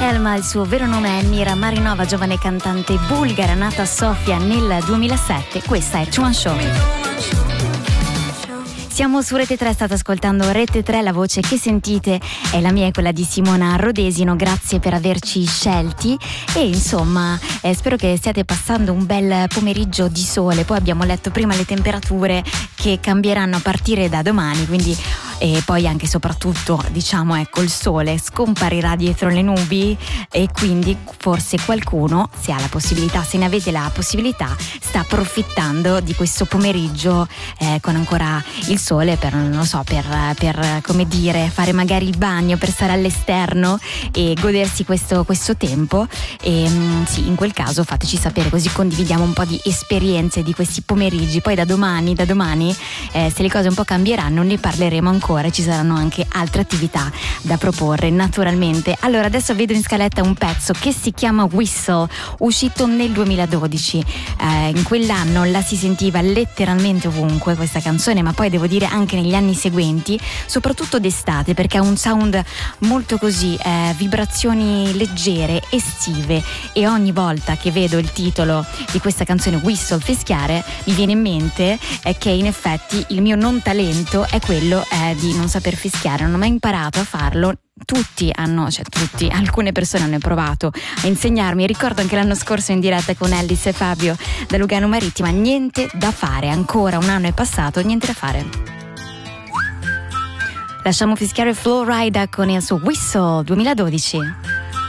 Selma, il suo vero nome è Elmira Marinova, giovane cantante bulgara nata a Sofia nel 2007. Questa è Chuan Show. Siamo su Rete 3, state ascoltando Rete 3, la voce che sentite è la mia e quella di Simona Rodesino. Grazie per averci scelti e insomma spero che stiate passando un bel pomeriggio di sole. Poi abbiamo letto prima le temperature che cambieranno a partire da domani, quindi e poi anche soprattutto diciamo ecco il sole scomparirà dietro le nubi e quindi forse qualcuno, se ha la possibilità, se ne avete la possibilità, sta approfittando di questo pomeriggio con ancora il sole per non lo so, per come dire, fare magari il bagno, per stare all'esterno e godersi questo tempo. E sì, in quel caso fateci sapere, così condividiamo un po' di esperienze di questi pomeriggi. Poi da domani se le cose un po' cambieranno ne parleremo ancora, ci saranno anche altre attività da proporre naturalmente. Allora adesso vedo in scaletta un pezzo che si chiama Whistle, uscito nel 2012. In quell'anno la si sentiva letteralmente ovunque questa canzone, ma poi devo dire anche negli anni seguenti, soprattutto d'estate, perché ha un sound molto così, vibrazioni leggere, estive, e ogni volta che vedo il titolo di questa canzone Whistle, fischiare, mi viene in mente che in effetti il mio non talento è quello di non saper fischiare. Non ho mai imparato a farlo. Alcune persone hanno provato a insegnarmi. Ricordo anche l'anno scorso in diretta con Ellis e Fabio da Lugano Marittima. Niente da fare, ancora un anno è passato, niente da fare. Lasciamo fischiare Flo Rida con il suo Whistle 2012.